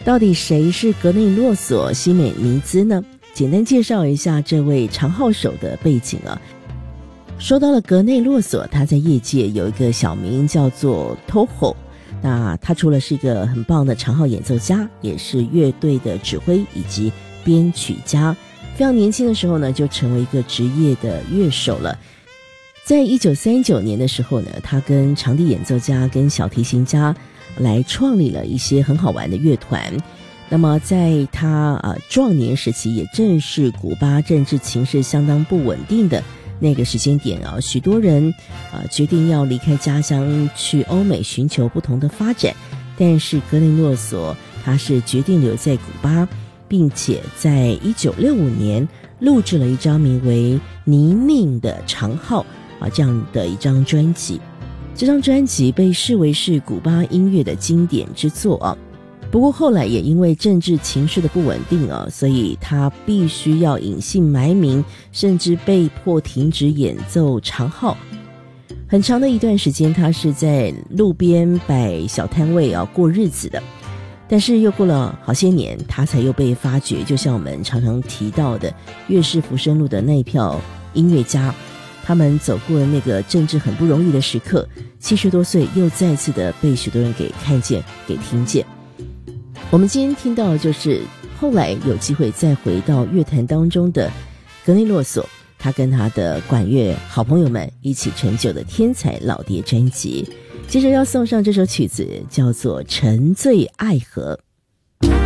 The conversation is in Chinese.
到底谁是格内洛索·西美尼兹呢？简单介绍一下这位长号手的背景啊。说到了格内洛索，他在业界有一个小名叫做 Toho。那他除了是一个很棒的长号演奏家，也是乐队的指挥以及编曲家。非常年轻的时候呢，就成为一个职业的乐手了。在1939年的时候呢，他跟长笛演奏家跟小提琴家来创立了一些很好玩的乐团。那么在他壮年时期，也正是古巴政治情势相当不稳定的那个时间点啊，许多人决定要离开家乡去欧美寻求不同的发展，但是格内洛索他是决定留在古巴，并且在1965年录制了一张名为《泥泞的长号》这样的一张专辑。这张专辑被视为是古巴音乐的经典之作啊。不过后来也因为政治情势的不稳定啊，所以他必须要隐姓埋名，甚至被迫停止演奏长号。很长的一段时间，他是在路边摆小摊位过日子的。但是又过了好些年，他才又被发掘，就像我们常常提到的乐师浮生路的那一票音乐家，他们走过那个政治很不容易的时刻，70多岁又再次的被许多人给看见给听见。我们今天听到就是后来有机会再回到乐坛当中的格内洛索，他跟他的管乐好朋友们一起成就的天才老爹专辑。接着要送上这首曲子叫做《沉醉爱河》。